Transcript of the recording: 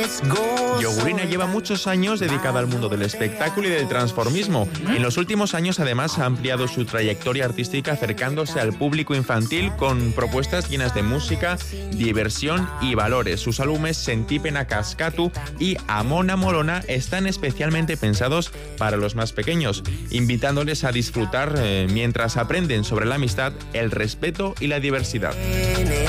Yogurina lleva muchos años dedicada al mundo del espectáculo y del transformismo. En los últimos años, además, ha ampliado su trayectoria artística acercándose al público infantil con propuestas llenas de música, diversión y valores. Sus álbumes Sentipena Kaskatu y Amona Molona están especialmente pensados para los más pequeños, invitándoles a disfrutar mientras aprenden sobre la amistad, el respeto y la diversidad.